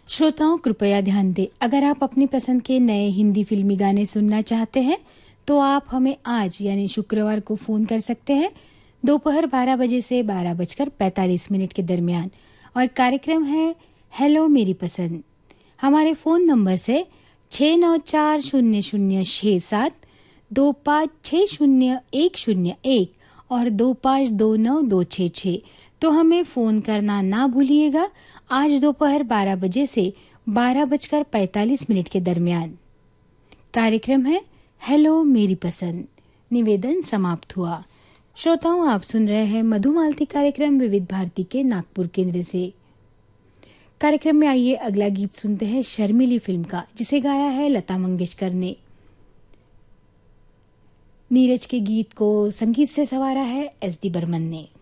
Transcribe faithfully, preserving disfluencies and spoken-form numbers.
श्रोताओं कृपया ध्यान दें, अगर आप अपनी पसंद के नए हिंदी फिल्मी गाने सुनना चाहते हैं तो आप हमें आज यानी शुक्रवार को फ़ोन कर सकते हैं दोपहर बारह बजे से बारह बजकर पैंतालीस मिनट के दरमियान। और कार्यक्रम है हेलो मेरी पसंद। हमारे फ़ोन नंबर से छः नौ चार शून्य शून्य छः सात दो पाँच छः शून्य एक शून्य एक और दो पाँच दो नौ दो छः छः। तो हमें फ़ोन करना ना भूलिएगा आज दोपहर बारह बजे से बारह बजकर पैंतालीस मिनट के दरमियान। कार्यक्रम है हेलो मेरी पसंद। निवेदन समाप्त हुआ। श्रोताओं, आप सुन रहे हैं मधुमालती कार्यक्रम विविध भारती के नागपुर केंद्र से। कार्यक्रम में आइए अगला गीत सुनते हैं शर्मिली फिल्म का, जिसे गाया है लता मंगेशकर ने। नीरज के गीत को संगीत से संवारा है एस डी बर्मन ने।